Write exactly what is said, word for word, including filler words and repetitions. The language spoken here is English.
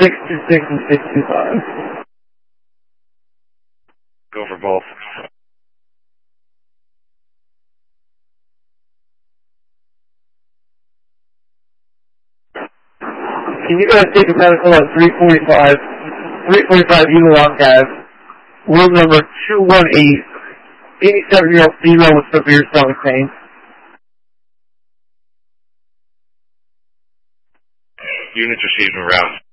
six two six and six two five. Go for both. Can you guys take a medical at three forty-five, three forty-five Unilog Ave, room number two one eight, eighty-seven-year-old female with severe stomach pain? Units receiving route.